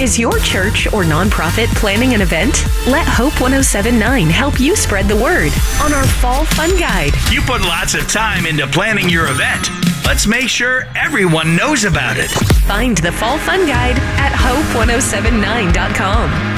Is your church or nonprofit planning an event? Let Hope 1079 help you spread the word on our Fall Fun Guide. You put lots of time into planning your event. Let's make sure everyone knows about it. Find the Fall Fun Guide at hope1079.com.